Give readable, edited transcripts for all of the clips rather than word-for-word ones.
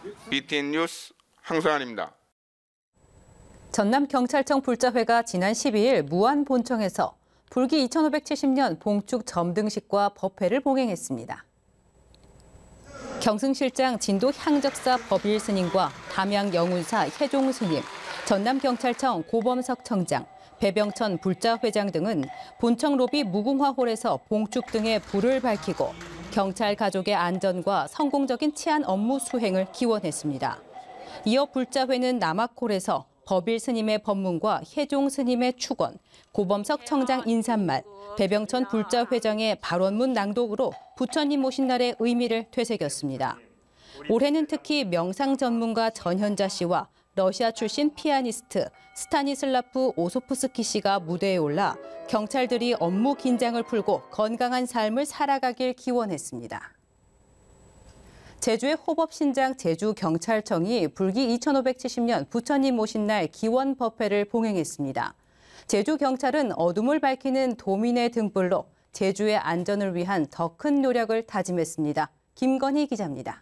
BTN 뉴스 황소환입니다. 전남경찰청 불자회가 지난 12일 무안본청에서 불기 2570년 봉축 점등식과 법회를 봉행했습니다. 경승실장 진도 향적사 법일 스님과 담양 영운사 혜종 스님, 전남경찰청 고범석 청장, 배병천 불자회장 등은 본청 로비 무궁화홀에서 봉축 등의 불을 밝히고 경찰 가족의 안전과 성공적인 치안 업무 수행을 기원했습니다. 이어 불자회는 남악홀에서 법일 스님의 법문과 혜종 스님의 축원, 고범석 청장 인사말, 배병천 불자회장의 발언문 낭독으로 부처님 오신 날의 의미를 되새겼습니다. 올해는 특히 명상 전문가 전현자 씨와 러시아 출신 피아니스트 스타니슬라프 오소프스키 씨가 무대에 올라 경찰들이 업무 긴장을 풀고 건강한 삶을 살아가길 기원했습니다. 제주의 호법신장 제주경찰청이 불기 2570년 부처님 오신 날 기원 법회를 봉행했습니다. 제주경찰은 어둠을 밝히는 도민의 등불로 제주의 안전을 위한 더 큰 노력을 다짐했습니다. 김건희 기자입니다.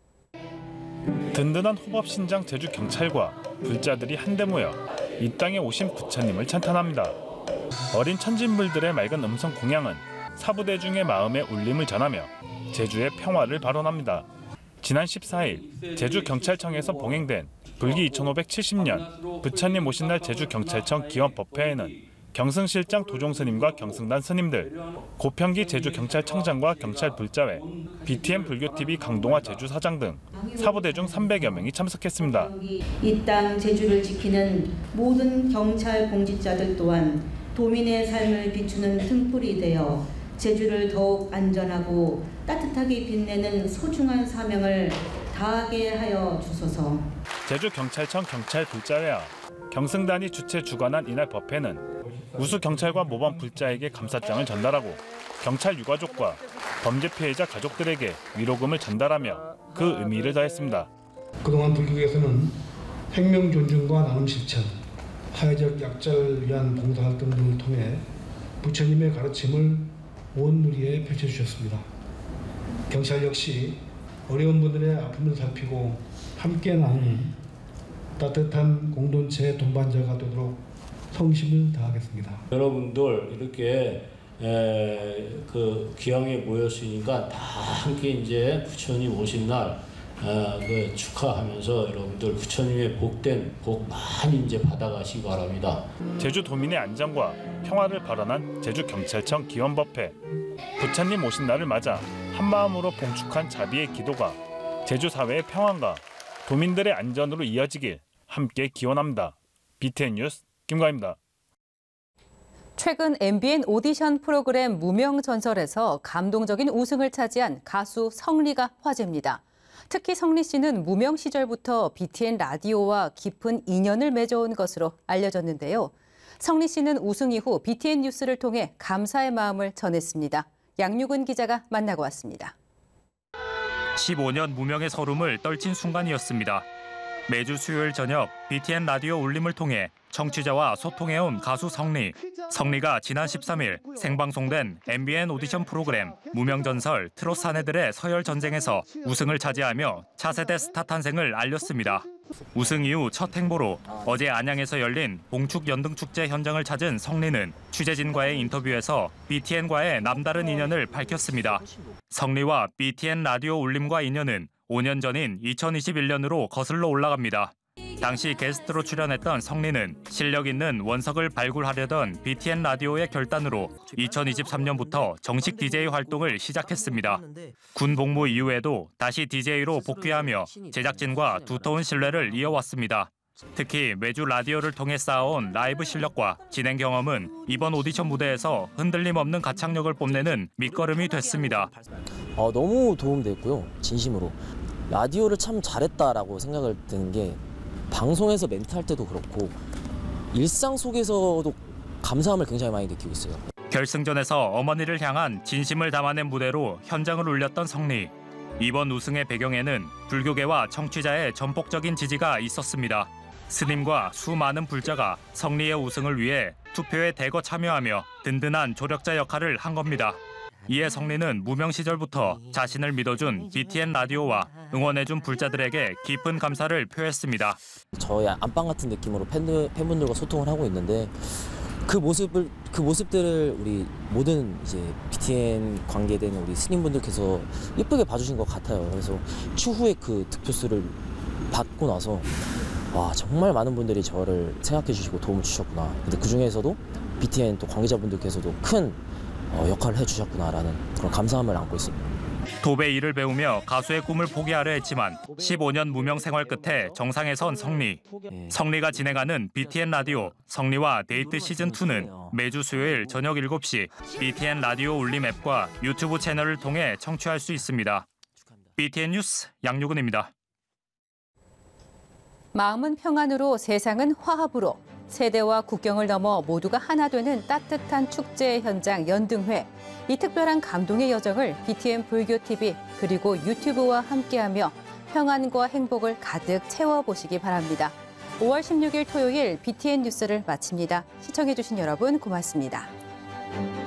든든한 호법신장 제주경찰과 불자들이 한데 모여 이 땅에 오신 부처님을 찬탄합니다. 어린 천진불들의 맑은 음성 공양은 사부대중의 마음의 울림을 전하며 제주의 평화를 발언합니다. 지난 14일 제주경찰청에서 봉행된 불기 2570년 부처님 오신 날 제주경찰청 기원법회에는 경승실장 도종스님과 경승단 스님들, 고평기 제주경찰청장과 경찰 불자회, BTN 불교TV 강동화 제주사장 등 사부대중 300여 명이 참석했습니다. 이 땅 제주를 지키는 모든 경찰 공직자들 또한 도민의 삶을 비추는 등불이 되어 제주를 더욱 안전하고 따뜻하게 빛내는 소중한 사명을 다하게 하여 주소서. 제주경찰청 경찰불자회와 경승단이 주최 주관한 이날 법회는 우수경찰과 모범 불자에게 감사장을 전달하고 경찰 유가족과 범죄 피해자 가족들에게 위로금을 전달하며 그 의미를 더했습니다. 그동안 불교에서는 생명 존중과 나눔 실천, 사회적 약자를 위한 봉사활동 등을 통해 부처님의 가르침을 온 누리에 펼쳐주셨습니다. 경찰 역시 어려운 분들의 아픔을 살피고 함께 나누는 따뜻한 공동체의 동반자가 되도록 성심을 다하겠습니다. 여러분들 이렇게 기왕에 모였으니까 다 함께 이제 부처님 오신 날 축하하면서 여러분들 부처님의 복된 복 많이 이제 받아가시기 바랍니다. 제주 도민의 안전과 평화를 발언한 제주경찰청 기원법회. 부처님 오신 날을 맞아 한마음으로 봉축한 자비의 기도가 제주 사회의 평안과 도민들의 안전으로 이어지길 함께 기원합니다. BTN 뉴스 김가희입니다. 최근 MBN 오디션 프로그램 무명전설에서 감동적인 우승을 차지한 가수 성리가 화제입니다. 특히 성리 씨는 무명 시절부터 BTN 라디오와 깊은 인연을 맺어온 것으로 알려졌는데요. 성리 씨는 우승 이후 BTN 뉴스를 통해 감사의 마음을 전했습니다. 양유근 기자가 만나고 왔습니다. 15년 무명의 서름을 떨친 순간이었습니다. 매주 수요일 저녁 BTN 라디오 울림을 통해 청취자와 소통해온 가수 성리. 성리가 지난 13일 생방송된 MBN 오디션 프로그램 무명전설 트롯 사내들의 서열 전쟁에서 우승을 차지하며 차세대 스타 탄생을 알렸습니다. 우승 이후 첫 행보로 어제 안양에서 열린 봉축 연등축제 현장을 찾은 성리는 취재진과의 인터뷰에서 BTN과의 남다른 인연을 밝혔습니다. 성리와 BTN 라디오 울림과 인연은 5년 전인 2021년으로 거슬러 올라갑니다. 당시 게스트로 출연했던 성리는 실력 있는 원석을 발굴하려던 BTN 라디오의 결단으로 2023년부터 정식 DJ 활동을 시작했습니다. 군 복무 이후에도 다시 DJ로 복귀하며 제작진과 두터운 신뢰를 이어왔습니다. 특히 매주 라디오를 통해 쌓아온 라이브 실력과 진행 경험은 이번 오디션 무대에서 흔들림 없는 가창력을 뽐내는 밑거름이 됐습니다. 너무 도움됐고요. 진심으로. 라디오를 참 잘했다라고 생각을 드는 게 방송에서 멘트할 때도 그렇고 일상 속에서도 감사함을 굉장히 많이 느끼고 있어요. 결승전에서 어머니를 향한 진심을 담아낸 무대로 현장을 울렸던 성리. 이번 우승의 배경에는 불교계와 청취자의 전폭적인 지지가 있었습니다. 스님과 수많은 불자가 성리의 우승을 위해 투표에 대거 참여하며 든든한 조력자 역할을 한 겁니다. 이에 성리는 무명 시절부터 자신을 믿어준 BTN 라디오와 응원해준 불자들에게 깊은 감사를 표했습니다. 저의 안방 같은 느낌으로 팬분들과 소통을 하고 있는데 그 모습들을 우리 모든 이제 BTN 관계되는 우리 스님분들께서 예쁘게 봐주신 것 같아요. 그래서 추후에 그 득표수를 받고 나서 와, 정말 많은 분들이 저를 생각해 주시고 도움을 주셨구나. 근데 그 중에서도 BTN 또 관계자분들께서도 큰 역할을 해주셨구나라는 그런 감사함을 안고 있습니다. 도배 일을 배우며 가수의 꿈을 포기하려 했지만 15년 무명 생활 끝에 정상에 선 성리. 성리가 진행하는 BTN 라디오 성리와 데이트 시즌2는 매주 수요일 저녁 7시 BTN 라디오 울림 앱과 유튜브 채널을 통해 청취할 수 있습니다. BTN 뉴스 양유근입니다. 마음은 평안으로 세상은 화합으로 세대와 국경을 넘어 모두가 하나 되는 따뜻한 축제의 현장 연등회. 이 특별한 감동의 여정을 BTN 불교TV 그리고 유튜브와 함께하며 평안과 행복을 가득 채워보시기 바랍니다. 5월 16일 토요일 BTN 뉴스를 마칩니다. 시청해주신 여러분 고맙습니다.